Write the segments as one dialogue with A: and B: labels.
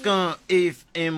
A: Ska FM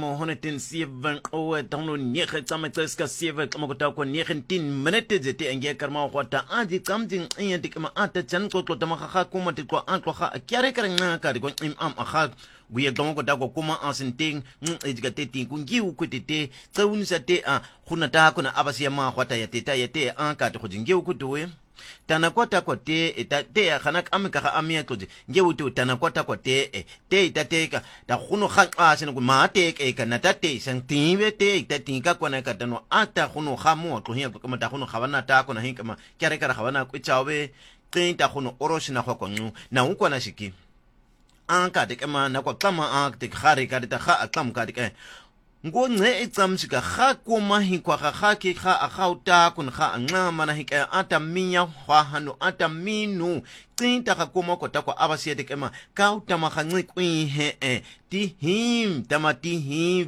A: 107 owe download 9 tsama tseska 7 kama kota kwa 19 minutes zete enge karma kwata aji tsamjing iyenti kama ata chan kotlo tamaka kuma tikwa antlo kha kyare karanga kari kwa imam akha guye kama kota kwa kuma asinting ejigate kungi ukutete tsawunisa te khuna ta kuna abasiya ma kwata yate anka to jingi ukutuwe tanakwata kote te ya khanak amika amia toje ngewutu tanakwata kote te itateka ta khuno kha sene ku mateke kana tate santibe te itatinka kona katano ata khuno khamu to hiya kama ta khuno khawana ta kona hinka ma kyare kara khawana ku chawe tinta khuno oroshina kwa konyu na ukona shiki anka de kama na kwa kama te khari ka ta kha akam ka de ngonce etsamshika kha kuma hinkwa kha ke kha akhauta kun kha anqama na hika ataminya hwahano ataminu cinta kha kuma kota kwa abasiyete kema kauta makhanci kwihe ti him tamati hi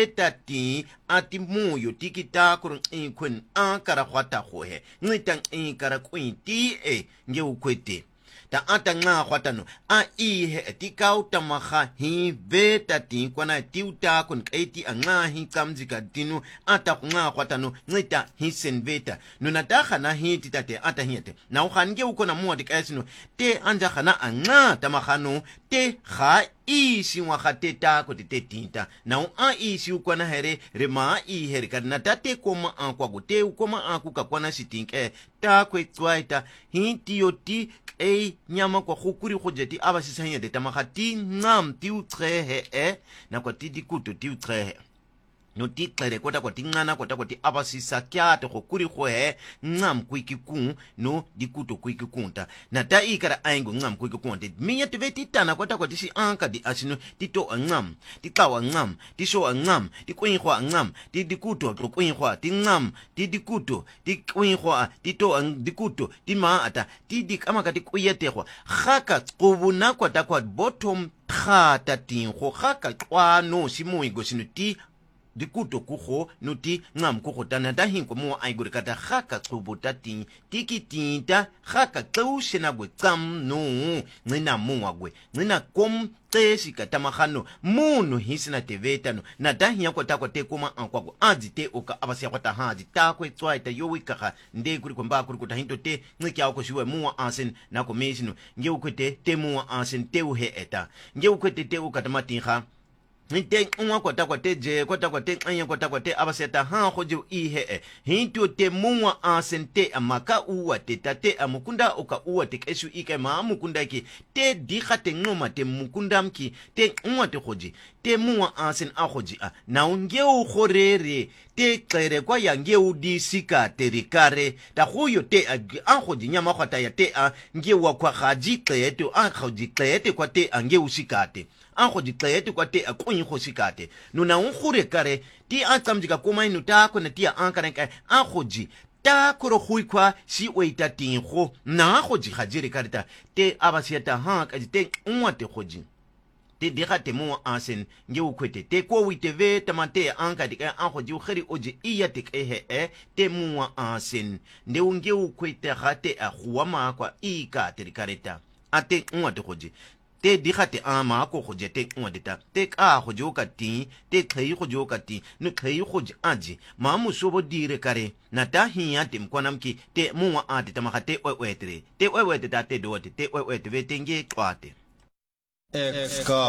A: betati ati muyo tikita kurun inkwen ankara khwata khohe ncitang inkara kwinti nge ukwete ta ata nga khwatano ihe tikauta makha hi betati kwana tiuta kun kaiti anga hi kamzika dinu ata nga khwatano ngita hi senveta nuna ta khana hi titate ata hiete na ukhange ukona muwa dikaisino te anja khana anga tamakhano te kha isi wa khateta ko te tinta na isi ukwana here rema here kana tate koma ankwa gote ukoma akuka kwana sitinke ta kwetwaita hintiyoti nyama kwa khukuri khojeti abasisanya de tamakati ngam ti utrehe na kwa ti dikuto ti utrehe no ti tlere kota kwa tingana kota kwa ti abasisa kyate khukuri khohe ngam kwikikun no dikuto kwikikunta na ta ikara aingo ngam kwikikunta minya teveti tana kota kwa ti si anka di asino ti to ngam ti tawa ngam ti so ngam ti kwinkhwa ngam ti dikuto kwinkhwa ti ngam ti dikuto ti kwinkhwa ti to dikuto ti maata ti dikamaka ti kuyetekwa khaka qubuna kota kwa bottom khata tinkho khaka kwano simuigo sino ti dikuto kukho nuti ngam kukho tana da hinko mo aigure kata khaka tsubuta tin tikitinta khaka tsushena gwe tsam no ngina muwa gwe ngina kom tesi kata makhano munu hisina tevetano na da hiya kwata kwate kuma ankwago azite oka abasiya kwata haji takwe twaita yowika nde kuri kwamba kuri kuta hinto te ngikya ko shiwe muwa asen na ko mesino nge ukwete te muwa asen te uhe eta nge ukwete te ukatamatinha nte unwa kota kwate je kota kwate anya kota kwate abaseta ha khojo ihe hinto te muwa asente amaka uwa te tate amukunda oka uwa te keshu ike ma amukunda ki te dikhate ngoma te mukunda mki te unwa te khoji te muwa asen akhoji na unge ukhorere te klere kwa yange udisika terikare ta huyo te akhoji nyama khata ya te nge wakwa khaji kleto akhoji klete kwa te ange usikate ango ditlete kwa te akwingo sikate nuna unkhure kare ti atsamjika kuma inu ta ko na ti ankarenka angoji ta koro khuikwa si weita tingo na goji khajiri karita te abasiata ha ka te unwate goji te digate mo asen nge ukwete te ko witeve tamate anka dika angoji ukhiri oji iyate te mo asen nde unge ukwete khate akhuwa kwa ika terikareta ate unwate goji te dikhate ama ko khojete ngwadeta te ka khojoka ti te khei khojoka ti no khei khoj aji mamu sobo dire kare na ta hiya te mkwanamki te muwa ate tamakhate wewetre te wewete ta te dote te wewete vetenge kwate